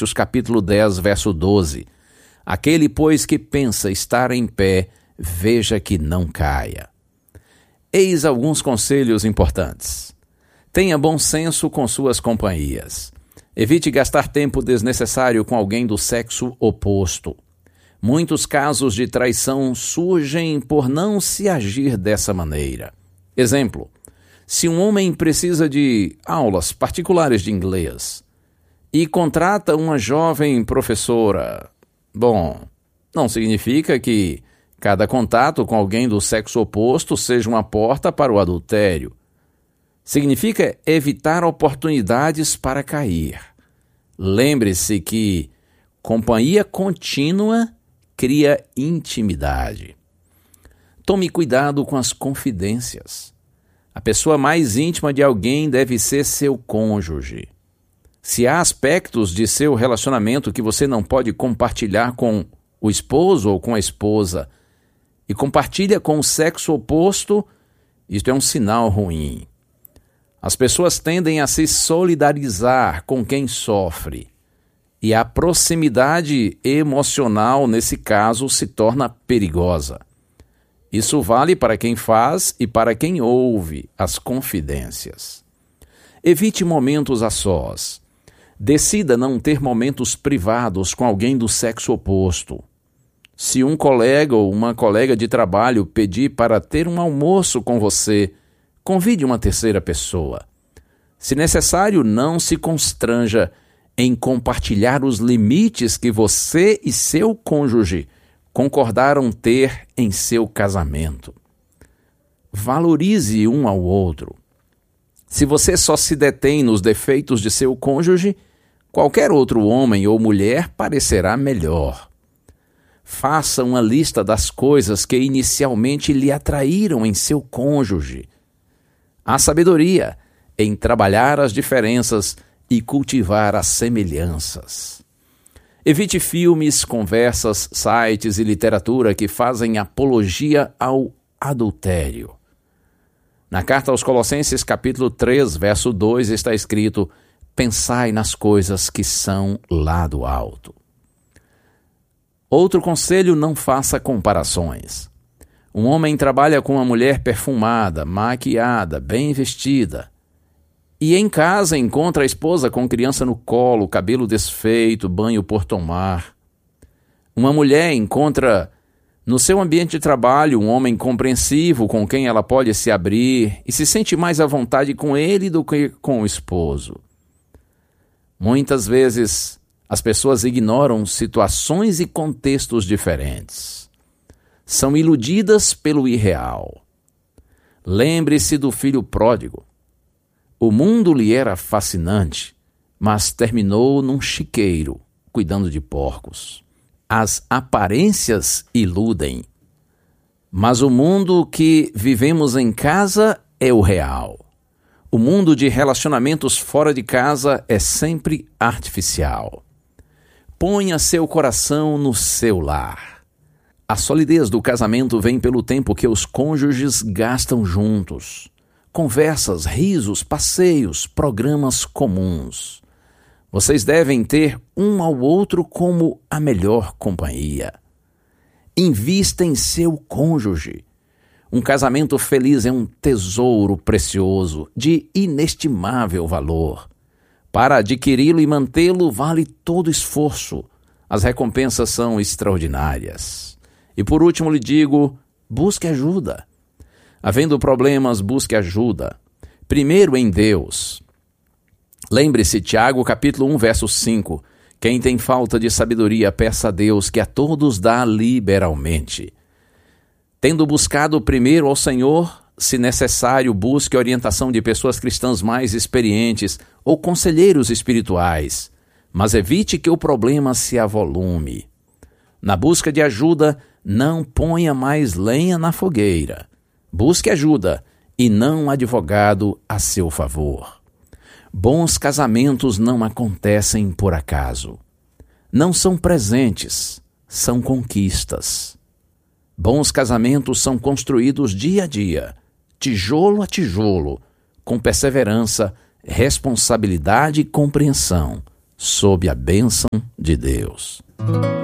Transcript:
Coríntios capítulo 10, verso 12. Aquele, pois, que pensa estar em pé, veja que não caia. Eis alguns conselhos importantes. Tenha bom senso com suas companhias. Evite gastar tempo desnecessário com alguém do sexo oposto. Muitos casos de traição surgem por não se agir dessa maneira. Exemplo: se um homem precisa de aulas particulares de inglês e contrata uma jovem professora, não significa que cada contato com alguém do sexo oposto seja uma porta para o adultério. Significa evitar oportunidades para cair. Lembre-se que companhia contínua cria intimidade. Tome cuidado com as confidências. A pessoa mais íntima de alguém deve ser seu cônjuge. Se há aspectos de seu relacionamento que você não pode compartilhar com o esposo ou com a esposa e compartilha com o sexo oposto, isto é um sinal ruim. As pessoas tendem a se solidarizar com quem sofre, e a proximidade emocional, nesse caso, se torna perigosa. Isso vale para quem faz e para quem ouve as confidências. Evite momentos a sós. Decida não ter momentos privados com alguém do sexo oposto. Se um colega ou uma colega de trabalho pedir para ter um almoço com você, convide uma terceira pessoa. Se necessário, não se constranja em compartilhar os limites que você e seu cônjuge concordaram ter em seu casamento. Valorize um ao outro. Se você só se detém nos defeitos de seu cônjuge, qualquer outro homem ou mulher parecerá melhor. Faça uma lista das coisas que inicialmente lhe atraíram em seu cônjuge. Há sabedoria em trabalhar as diferenças e cultivar as semelhanças. Evite filmes, conversas, sites e literatura que fazem apologia ao adultério. Na carta aos Colossenses, capítulo 3, verso 2, está escrito: pensai nas coisas que são lá do alto. Outro conselho: não faça comparações. Um homem trabalha com uma mulher perfumada, maquiada, bem vestida, e em casa encontra a esposa com criança no colo, cabelo desfeito, banho por tomar. Uma mulher encontra no seu ambiente de trabalho um homem compreensivo com quem ela pode se abrir e se sente mais à vontade com ele do que com o esposo. Muitas vezes as pessoas ignoram situações e contextos diferentes. São iludidas pelo irreal. Lembre-se do filho pródigo. O mundo lhe era fascinante, mas terminou num chiqueiro, cuidando de porcos. As aparências iludem, mas o mundo que vivemos em casa é o real. O mundo de relacionamentos fora de casa é sempre artificial. Ponha seu coração no seu lar. A solidez do casamento vem pelo tempo que os cônjuges gastam juntos. Conversas, risos, passeios, programas comuns. Vocês devem ter um ao outro como a melhor companhia. Invista em seu cônjuge. Um casamento feliz é um tesouro precioso, de inestimável valor. Para adquiri-lo e mantê-lo vale todo esforço. As recompensas são extraordinárias. E por último lhe digo, busque ajuda. Havendo problemas, busque ajuda. Primeiro em Deus. Lembre-se, Tiago, capítulo 1, verso 5. Quem tem falta de sabedoria, peça a Deus, que a todos dá liberalmente. Tendo buscado primeiro ao Senhor, se necessário, busque orientação de pessoas cristãs mais experientes ou conselheiros espirituais. Mas evite que o problema se avolume. Na busca de ajuda, não ponha mais lenha na fogueira. Busque ajuda e não advogado a seu favor. Bons casamentos não acontecem por acaso. Não são presentes, são conquistas. Bons casamentos são construídos dia a dia, tijolo a tijolo, com perseverança, responsabilidade e compreensão, sob a bênção de Deus.